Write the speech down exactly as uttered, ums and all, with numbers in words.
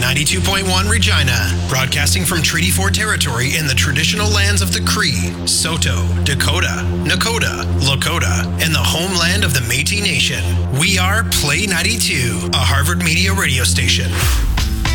ninety-two point one Regina, broadcasting from Treaty four territory in the traditional lands of the Cree, Saulteaux, Dakota, Nakota, Lakota, and the homeland of the Métis Nation. We are Play ninety-two, a Harvard Media radio station.